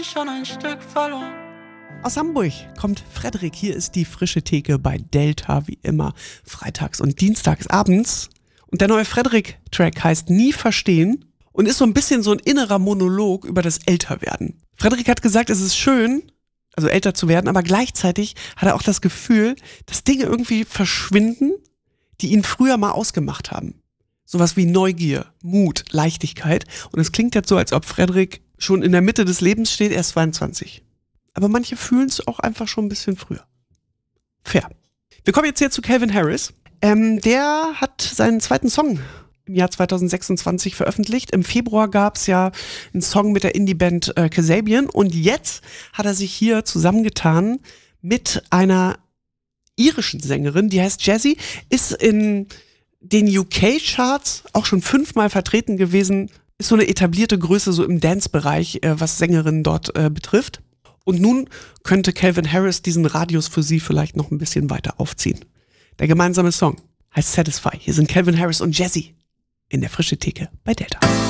schon ein Stück verloren. Aus Hamburg kommt Frederik. Hier ist die frische Theke bei Delta, wie immer, freitags und dienstags abends. Und der neue Frederik-Track heißt Nie verstehen und ist so ein bisschen so ein innerer Monolog über das Älterwerden. Frederik hat gesagt, es ist schön, also älter zu werden, aber gleichzeitig hat er auch das Gefühl, dass Dinge irgendwie verschwinden, die ihn früher mal ausgemacht haben. Sowas wie Neugier, Mut, Leichtigkeit. Und es klingt jetzt so, als ob Frederik schon in der Mitte des Lebens steht, er ist 22. Aber manche fühlen es auch einfach schon ein bisschen früher. Fair. Wir kommen jetzt hier zu Calvin Harris. Der hat seinen zweiten Song im Jahr 2026 veröffentlicht. Im Februar gab es ja einen Song mit der Indie-Band Kasabian. Und jetzt hat er sich hier zusammengetan mit einer irischen Sängerin, die heißt Jazzy, ist in den UK-Charts auch schon 5-mal vertreten gewesen, ist so eine etablierte Größe so im Dance-Bereich, was Sängerinnen dort betrifft. Und nun könnte Calvin Harris diesen Radius für sie vielleicht noch ein bisschen weiter aufziehen. Der gemeinsame Song heißt Satisfy. Hier sind Calvin Harris und Jazzy in der frische Theke bei Delta.